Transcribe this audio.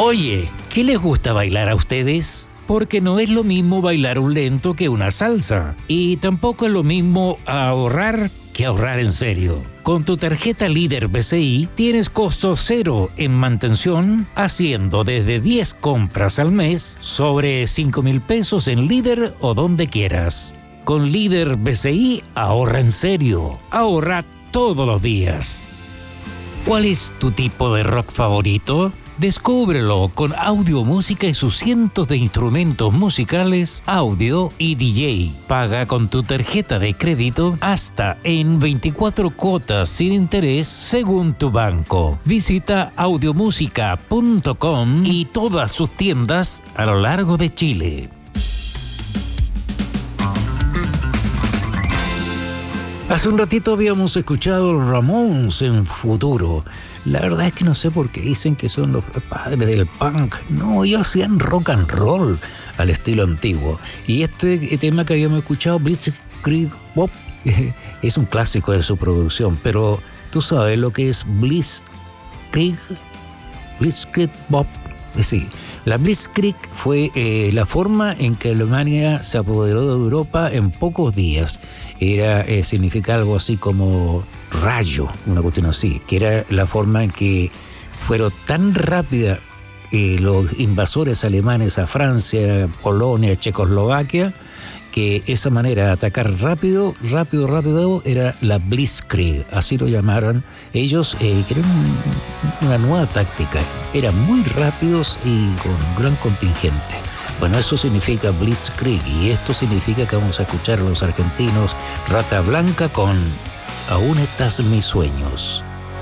Oye, ¿qué les gusta bailar a ustedes? Porque no es lo mismo bailar un lento que una salsa. Y tampoco es lo mismo ahorrar que ahorrar en serio. Con tu tarjeta Líder BCI tienes costo cero en mantención, haciendo desde 10 compras al mes sobre 5,000 pesos en Líder o donde quieras. Con Líder BCI ahorra en serio. Ahorra todos los días. ¿Cuál es tu tipo de rock favorito? Descúbrelo con Audio Música y sus cientos de instrumentos musicales, audio y DJ. Paga con tu tarjeta de crédito hasta en 24 cuotas sin interés según tu banco. Visita audiomusica.com y todas sus tiendas a lo largo de Chile. Hace un ratito habíamos escuchado los Ramones en Futuro. La verdad es que no sé por qué dicen que son los padres del punk. No, ellos hacían rock and roll al estilo antiguo. Y este tema que habíamos escuchado, Blitzkrieg Bop, es un clásico de su producción. Pero tú sabes lo que es Blitzkrieg Bop. Sí, la Blitzkrieg fue la forma en que Alemania se apoderó de Europa en pocos días. Significa algo así como rayo, una cuestión así, que era la forma en que fueron tan rápida los invasores alemanes a Francia, Polonia, Checoslovaquia, que esa manera de atacar rápido era la Blitzkrieg, así lo llamaron ellos, que era una nueva táctica, eran muy rápidos y con un gran contingente. Bueno, eso significa Blitzkrieg y esto significa que vamos a escuchar a los argentinos Rata Blanca con Aún estás mis sueños.